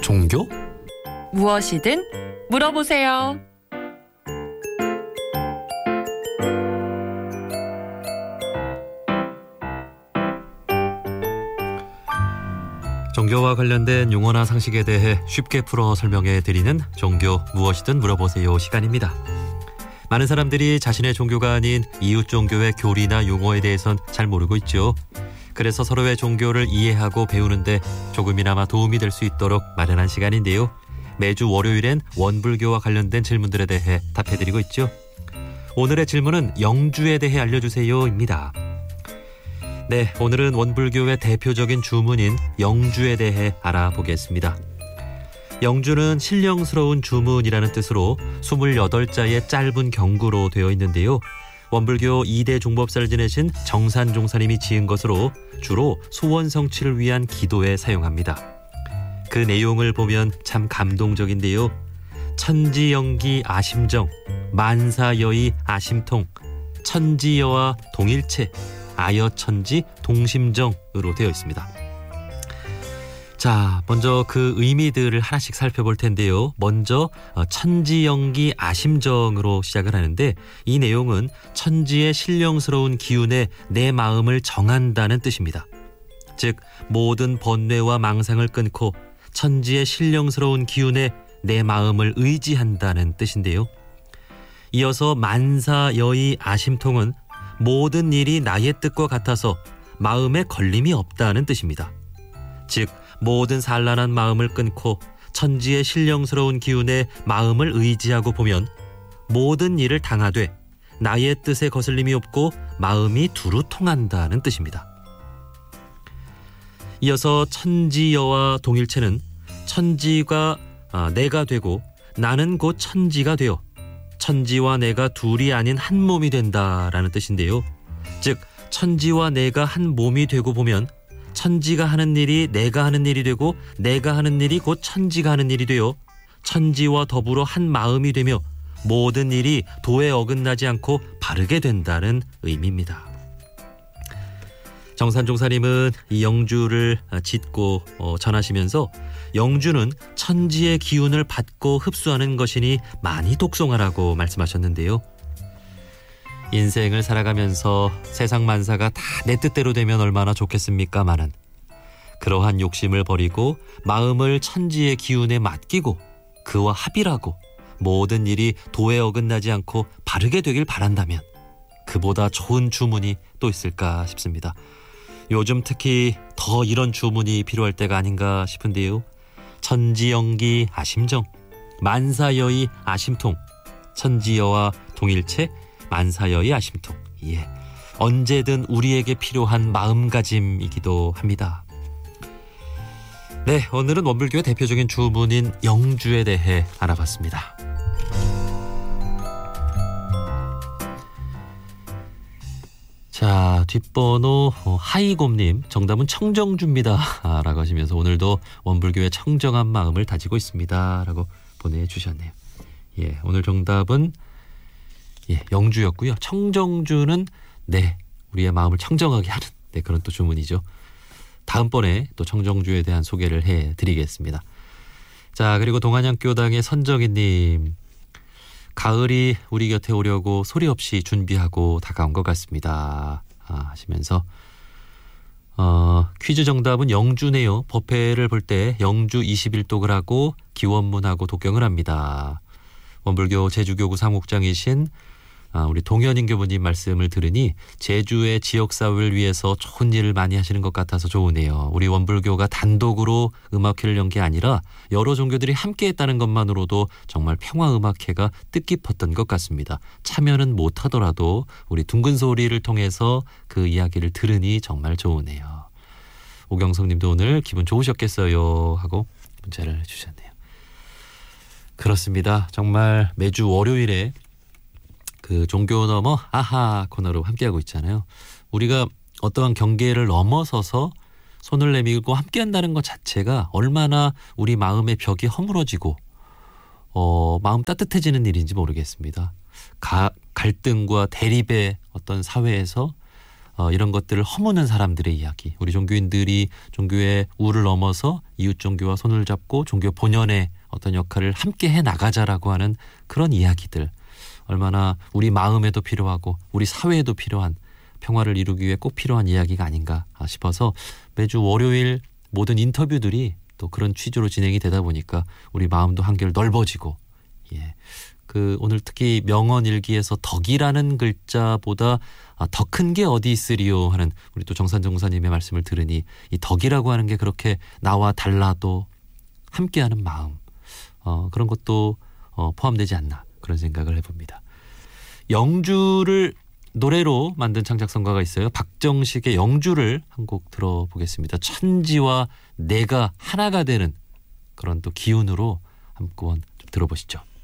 종교? 무엇이든 물어보세요. 종교와 관련된 용어나 상식에 대해 쉽게 풀어 설명해 드리는 종교 무엇이든 물어보세요 시간입니다. 많은 사람들이 자신의 종교가 아닌 이웃 종교의 교리나 용어에 대해선 잘 모르고 있죠. 그래서 서로의 종교를 이해하고 배우는데 조금이나마 도움이 될 수 있도록 마련한 시간인데요. 매주 월요일엔 원불교와 관련된 질문들에 대해 답해드리고 있죠. 오늘의 질문은 영주에 대해 알려주세요입니다. 네, 오늘은 원불교의 대표적인 주문인 영주에 대해 알아보겠습니다. 영주는 신령스러운 주문이라는 뜻으로 28자의 짧은 경구로 되어 있는데요. 원불교 2대 종법사를 지내신 정산종사님이 지은 것으로 주로 소원 성취를 위한 기도에 사용합니다. 그 내용을 보면 참 감동적인데요. 천지영기 아심정, 만사여의 아심통, 천지여와 동일체, 아여천지 동심정으로 되어 있습니다. 자, 먼저 그 의미들을 하나씩 살펴볼 텐데요. 먼저 천지영기 아심정으로 시작을 하는데 이 내용은 천지의 신령스러운 기운에 내 마음을 정한다는 뜻입니다. 즉 모든 번뇌와 망상을 끊고 천지의 신령스러운 기운에 내 마음을 의지한다는 뜻인데요. 이어서 만사여의 아심통은 모든 일이 나의 뜻과 같아서 마음에 걸림이 없다는 뜻입니다. 즉 모든 산란한 마음을 끊고 천지의 신령스러운 기운에 마음을 의지하고 보면 모든 일을 당하되 나의 뜻에 거슬림이 없고 마음이 두루 통한다는 뜻입니다. 이어서 천지여와 동일체는 천지가 내가 되고 나는 곧 천지가 되어 천지와 내가 둘이 아닌 한 몸이 된다라는 뜻인데요. 즉 천지와 내가 한 몸이 되고 보면 천지가 하는 일이 내가 하는 일이 되고 내가 하는 일이 곧 천지가 하는 일이 되어 천지와 더불어 한 마음이 되며 모든 일이 도에 어긋나지 않고 바르게 된다는 의미입니다. 정산종사님은 이 영주를 짓고 전하시면서 영주는 천지의 기운을 받고 흡수하는 것이니 많이 독송하라고 말씀하셨는데요. 인생을 살아가면서 세상 만사가 다 내 뜻대로 되면 얼마나 좋겠습니까마는 그러한 욕심을 버리고 마음을 천지의 기운에 맡기고 그와 합일하고 모든 일이 도에 어긋나지 않고 바르게 되길 바란다면 그보다 좋은 주문이 또 있을까 싶습니다. 요즘 특히 더 이런 주문이 필요할 때가 아닌가 싶은데요. 천지영기 아심정, 만사여의 아심통, 천지여와 동일체, 만사여의 아심통. 예, 언제든 우리에게 필요한 마음가짐이기도 합니다. 네, 오늘은 원불교의 대표적인 주문인 영주에 대해 알아봤습니다. 자, 뒷번호 하이곰님, 정답은 청정주입니다 라고 하시면서 오늘도 원불교의 청정한 마음을 다지고 있습니다 라고 보내주셨네요. 예, 오늘 정답은 영주였고요. 청정주는 우리의 마음을 청정하게 하는 그런 또 주문이죠. 다음번에 또 청정주에 대한 소개를 해드리겠습니다. 자, 그리고 동안양교당의 선정희님, 가을이 우리 곁에 오려고 소리 없이 준비하고 다가온 것 같습니다 하시면서 퀴즈 정답은 영주네요. 법회를 볼 때 영주 21독을 하고 기원문하고 독경을 합니다. 원불교 제주교구 사목장이신 우리 동현인 교부님 말씀을 들으니 제주의 지역사회를 위해서 좋은 일을 많이 하시는 것 같아서 좋으네요. 우리 원불교가 단독으로 음악회를 연 게 아니라 여러 종교들이 함께 했다는 것만으로도 정말 평화음악회가 뜻깊었던 것 같습니다. 참여는 못하더라도 우리 둥근 소리를 통해서 그 이야기를 들으니 정말 좋으네요. 오경성 님도 오늘 기분 좋으셨겠어요 하고 문자를 주셨네요. 그렇습니다. 정말 매주 월요일에 그 종교 넘어 아하 코너로 함께하고 있잖아요. 우리가 어떠한 경계를 넘어서서 손을 내밀고 함께한다는 것 자체가 얼마나 우리 마음의 벽이 허물어지고 마음 따뜻해지는 일인지 모르겠습니다. 갈등과 대립의 어떤 사회에서 이런 것들을 허무는 사람들의 이야기, 우리 종교인들이 종교의 우를 넘어서 이웃 종교와 손을 잡고 종교 본연의 어떤 역할을 함께 해 나가자라고 하는 그런 이야기들, 얼마나 우리 마음에도 필요하고 우리 사회에도 필요한, 평화를 이루기 위해 꼭 필요한 이야기가 아닌가 싶어서 매주 월요일 모든 인터뷰들이 또 그런 취지로 진행이 되다 보니까 우리 마음도 한결 넓어지고, 오늘 특히 명언일기에서 덕이라는 글자보다 더 큰 게 어디 있으리요 하는 우리 또 정산정 목사님의 말씀을 들으니 이 덕이라고 하는 게 그렇게 나와 달라도 함께하는 마음, 그런 것도 포함되지 않나, 그런 생각을 해봅니다. 영주를 노래로 만든 창작성가가 있어요. 박정식의 영주를 한 곡 들어보겠습니다. 천지와 내가 하나가 되는 그런 또 기운으로 한번 좀 들어보시죠.